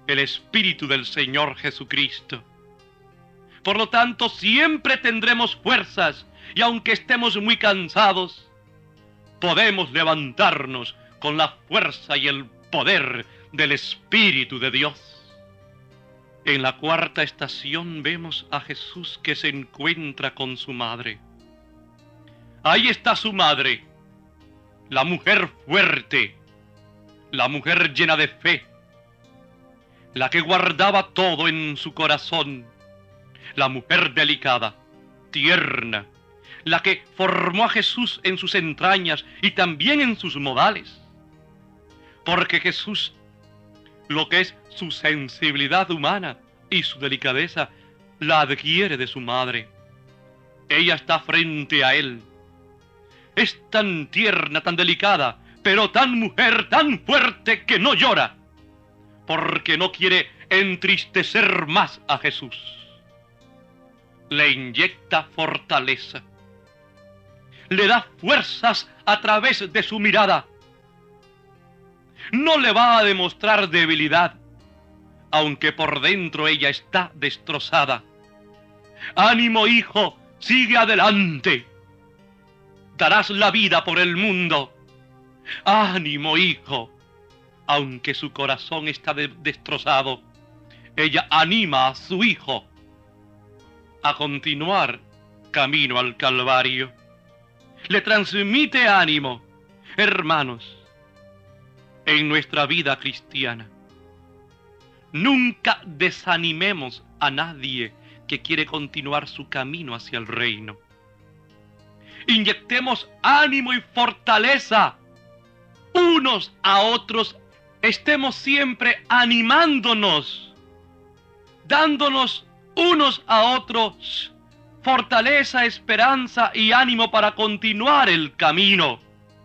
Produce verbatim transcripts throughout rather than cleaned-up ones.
el Espíritu del Señor Jesucristo. Por lo tanto, siempre tendremos fuerzas, y aunque estemos muy cansados, podemos levantarnos con la fuerza y el poder del Espíritu de Dios. En la cuarta estación vemos a Jesús que se encuentra con su madre. Ahí está su madre, la mujer fuerte, la mujer llena de fe, la que guardaba todo en su corazón, la mujer delicada, tierna, la que formó a Jesús en sus entrañas y también en sus modales. Porque Jesús, lo que es su sensibilidad humana y su delicadeza, la adquiere de su madre. Ella está frente a él. Es tan tierna, tan delicada, pero tan mujer, tan fuerte que no llora, porque no quiere entristecer más a Jesús. Le inyecta fortaleza, le da fuerzas a través de su mirada. No le va a demostrar debilidad, aunque por dentro ella está destrozada. Ánimo, hijo, sigue adelante. Darás la vida por el mundo. Ánimo, hijo, aunque su corazón está de destrozado. Ella anima a su hijo a continuar camino al Calvario. Le transmite ánimo. Hermanos, en nuestra vida cristiana, nunca desanimemos a nadie que quiere continuar su camino hacia el reino. Inyectemos ánimo y fortaleza unos a otros. Estemos siempre animándonos, dándonos unos a otros fortaleza, esperanza y ánimo para continuar el camino.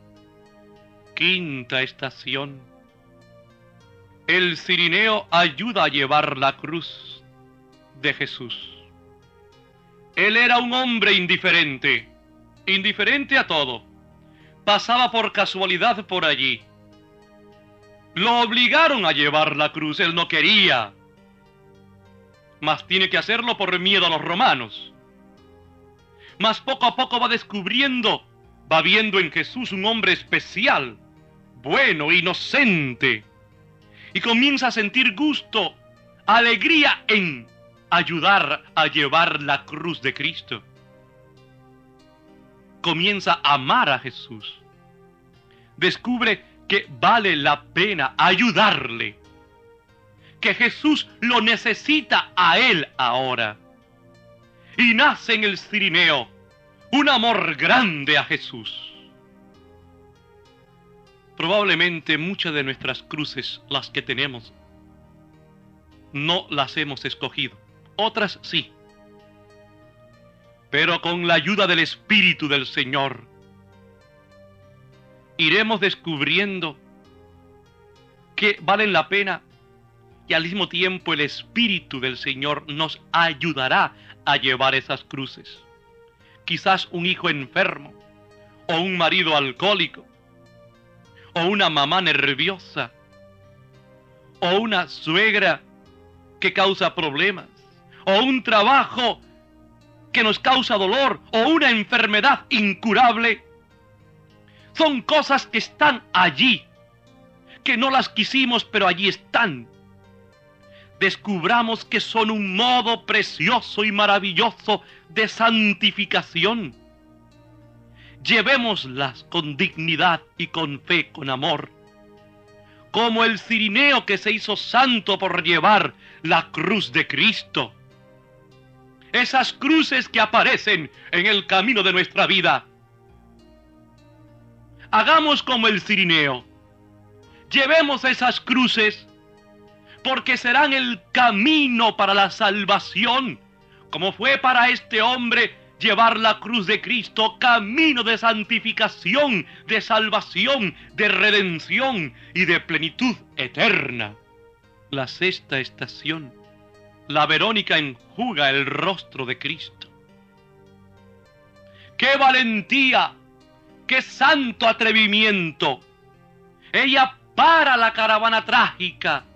Quinta estación. El cirineo ayuda a llevar la cruz de Jesús. Él era un hombre indiferente, indiferente a todo. Pasaba por casualidad por allí. Lo obligaron a llevar la cruz, él no quería. Mas tiene que hacerlo por miedo a los romanos. Mas poco a poco va descubriendo, va viendo en Jesús un hombre especial, bueno, inocente, y comienza a sentir gusto, alegría en ayudar a llevar la cruz de Cristo. Comienza a amar a Jesús. Descubre que vale la pena ayudarle, que Jesús lo necesita a él ahora. Y nace en el cirineo un amor grande a Jesús. Probablemente muchas de nuestras cruces, las que tenemos, no las hemos escogido. Otras sí. Pero con la ayuda del Espíritu del Señor, iremos descubriendo que valen la pena, y al mismo tiempo el Espíritu del Señor nos ayudará a llevar esas cruces. Quizás un hijo enfermo, o un marido alcohólico, o una mamá nerviosa, o una suegra que causa problemas, o un trabajo que nos causa dolor, o una enfermedad incurable. Son cosas que están allí, que no las quisimos, pero allí están. Descubramos que son un modo precioso y maravilloso de santificación. Llevémoslas con dignidad y con fe, con amor. Como el cirineo que se hizo santo por llevar la cruz de Cristo. Esas cruces que aparecen en el camino de nuestra vida. Hagamos como el cirineo. Llevemos esas cruces, porque serán el camino para la salvación, como fue para este hombre llevar la cruz de Cristo, camino de santificación, de salvación, de redención y de plenitud eterna. La sexta estación. La Verónica enjuga el rostro de Cristo. ¡Qué valentía! ¡Qué santo atrevimiento! Ella para la caravana trágica